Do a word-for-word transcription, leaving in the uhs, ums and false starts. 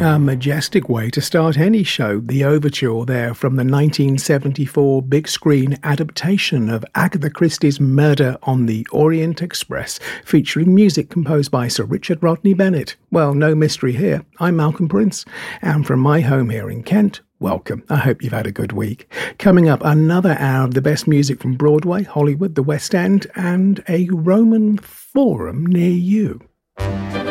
A majestic way to start any show, the overture there from the nineteen seventy-four big screen adaptation of Agatha Christie's Murder on the Orient Express, featuring music composed by Sir Richard Rodney Bennett. Well, no mystery here. I'm Malcolm Prince, and from my home here in Kent, welcome. I hope you've had a good week. Coming up, another hour of the best music from Broadway, Hollywood, the West End, and a Roman Forum near you.